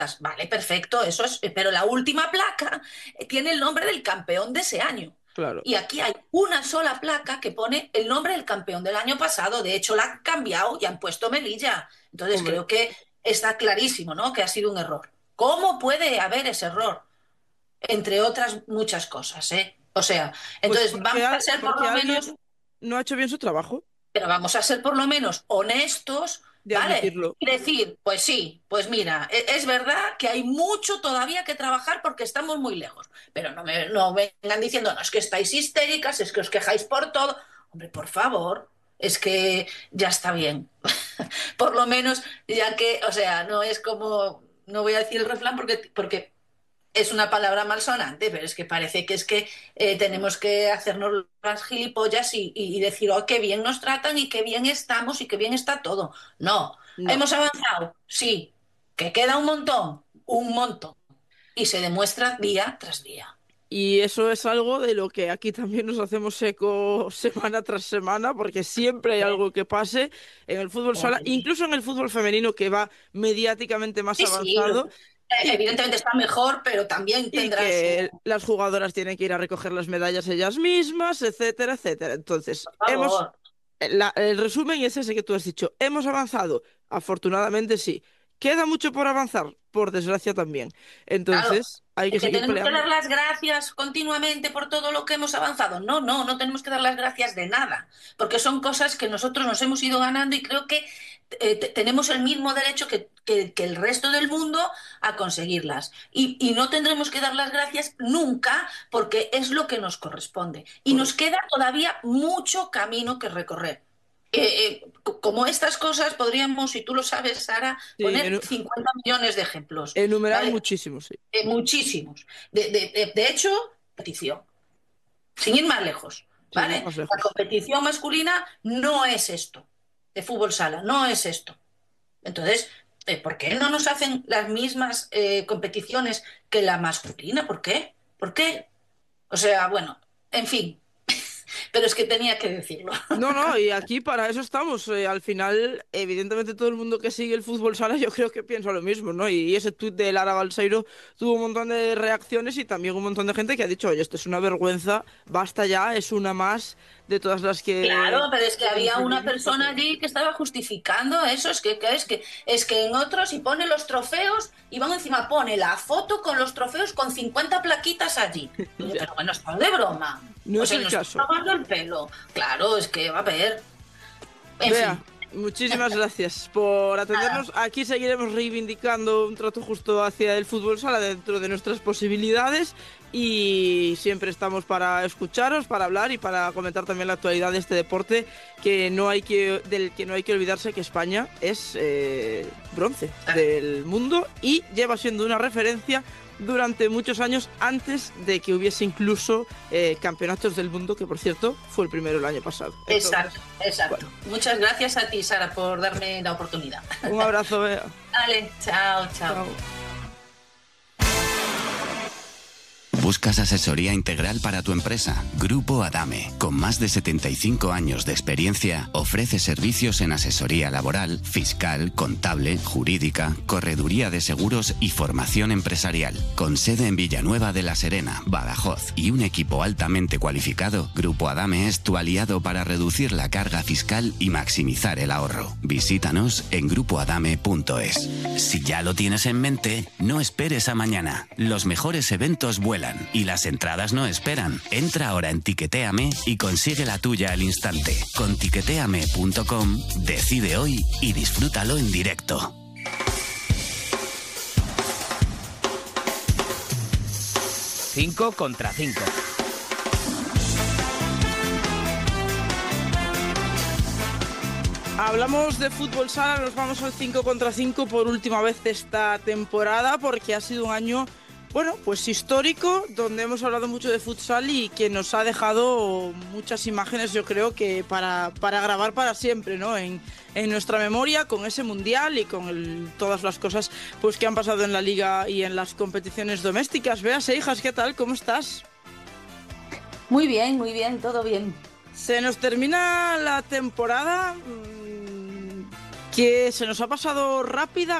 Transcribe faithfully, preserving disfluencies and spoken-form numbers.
Vale, perfecto, eso es, pero la última placa tiene el nombre del campeón de ese año. Claro. Y aquí hay una sola placa que pone el nombre del campeón del año pasado. De hecho, la han cambiado y han puesto Melilla. Entonces, Hombre, creo que está clarísimo, ¿no? Que ha sido un error. ¿Cómo puede haber ese error? Entre otras muchas cosas, ¿eh? O sea, pues entonces porque, vamos a al- ser por porque lo menos, alguien no ha hecho bien su trabajo pero vamos a ser por lo menos honestos, de ¿vale? admitirlo. Y decir, pues sí, pues mira, e- es verdad que hay mucho todavía que trabajar porque estamos muy lejos, pero no me no vengan diciendo, no, es que estáis histéricas, es que os quejáis por todo. Hombre, por favor, es que ya está bien. Por lo menos, ya que, o sea, no es como, no voy a decir el refrán porque, porque es una palabra malsonante, pero es que parece que es que eh, tenemos que hacernos las gilipollas y, y- y decir, oh, qué bien nos tratan y qué bien estamos y qué bien está todo. No, No. hemos avanzado, sí, que queda un montón, un montón, y se demuestra día tras día. Y eso es algo de lo que aquí también nos hacemos eco semana tras semana, porque siempre hay Eh, algo que pase en el fútbol sala, eh, incluso en el fútbol femenino que va mediáticamente más Sí, sí, lo- avanzado eh, y, evidentemente está mejor, pero también y tendrán su... que las jugadoras tienen que ir a recoger las medallas ellas mismas, etcétera, etcétera. Entonces, Por hemos, favor, la- el resumen es ese que tú has dicho, hemos avanzado, afortunadamente sí. ¿Queda mucho por avanzar? Por desgracia también. claro. Entonces, hay que Es que seguir tenemos que peleando. dar las gracias continuamente por todo lo que hemos avanzado. No, no, no tenemos que dar las gracias de nada, porque son cosas que nosotros nos hemos ido ganando y creo que eh, te- tenemos el mismo derecho que, que- que el resto del mundo a conseguirlas. Y, y no tendremos que dar las gracias nunca porque es lo que nos corresponde. Y nos Correcto. queda todavía mucho camino que recorrer. Eh, eh, co- como estas cosas podríamos, si tú lo sabes, Sara, Sí, poner enu- cincuenta millones de ejemplos, enumerar ¿vale? muchísimo, sí. Eh, muchísimos. De, de- de- de hecho, competición, sin ir más lejos, Sin ir ¿vale? más La lejos. competición masculina no es esto, de fútbol sala, no es esto. Entonces, eh, ¿por qué no nos hacen las mismas eh, competiciones que la masculina? ¿Por qué? ¿Por qué? O sea, bueno, en fin, pero es que tenía que decirlo. No, no, y aquí para eso estamos. Eh, al final, evidentemente, todo el mundo que sigue el fútbol sala, yo creo que piensa lo mismo, ¿no? Y, ese tuit de Lara Balseiro tuvo un montón de reacciones y también un montón de gente que ha dicho, oye, esto es una vergüenza, basta ya, es una más de todas las que Claro, pero es que vienen había una seguidos, persona etcétera. allí que estaba justificando eso, es que, que es que es que en otros y pone los trofeos y van encima pone la foto con los trofeos con cincuenta plaquitas allí. Oye, Ya, pero bueno, está de broma. no O es sea, el nos está caso. tomando el pelo. Claro, es que va a ver. En Vea, fin, muchísimas gracias por nada, atendernos. Aquí seguiremos reivindicando un trato justo hacia el fútbol sala dentro de nuestras posibilidades y siempre estamos para escucharos, para hablar y para comentar también la actualidad de este deporte que no hay que, del que no hay que olvidarse que España es eh, bronce del mundo y lleva siendo una referencia durante muchos años antes de que hubiese incluso eh, campeonatos del mundo, que por cierto fue el primero el año pasado. Entonces, exacto, bueno, exacto. Muchas gracias a ti, Sara, por darme la oportunidad. un abrazo, Bea. Vale, chao, chao. Chao. ¿Buscas asesoría integral para tu empresa? Grupo Adame, con más de setenta y cinco años de experiencia, ofrece servicios en asesoría laboral, fiscal, contable, jurídica, correduría de seguros y formación empresarial. Con sede en Villanueva de la Serena, Badajoz y un equipo altamente cualificado, Grupo Adame es tu aliado para reducir la carga fiscal y maximizar el ahorro. Visítanos en grupo adame punto es. Si ya lo tienes en mente, no esperes a mañana. Los mejores eventos vuelan y las entradas no esperan. Entra ahora en Tiquetéame y consigue la tuya al instante. Con tiquetéame punto com decide hoy y disfrútalo en directo. Cinco contra cinco. Hablamos de fútbol sala, nos vamos al cinco contra cinco por última vez esta temporada porque ha sido un año, bueno, pues histórico, donde hemos hablado mucho de futsal y que nos ha dejado muchas imágenes, yo creo que para, para grabar para siempre, ¿no? En, en nuestra memoria, con ese mundial y con el- todas las cosas pues que han pasado en la liga y en las competiciones domésticas. Véase, hijas, ¿qué tal? ¿Cómo estás? Muy bien, muy bien, todo bien. Se nos termina la temporada, mm, que se nos ha pasado rápida.